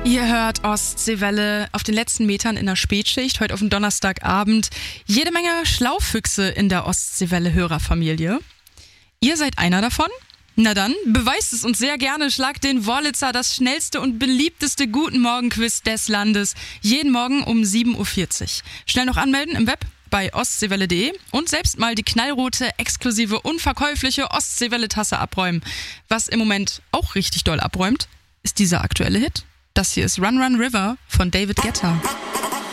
Ihr hört Ostseewelle auf den letzten Metern in der Spätschicht, heute auf dem Donnerstagabend. Jede Menge Schlaufüchse in der Ostseewelle-Hörerfamilie. Ihr seid einer davon? Na dann, beweist es uns sehr gerne. Schlagt den Wurlitzer, das schnellste und beliebteste Guten-Morgen-Quiz des Landes. Jeden Morgen um 7.40 Uhr. Schnell noch anmelden im Web bei ostseewelle.de und selbst mal die knallrote, exklusive, unverkäufliche Ostseewelle-Tasse abräumen. Was im Moment auch richtig doll abräumt, ist dieser aktuelle Hit. Das hier ist Run Run River von David Guetta.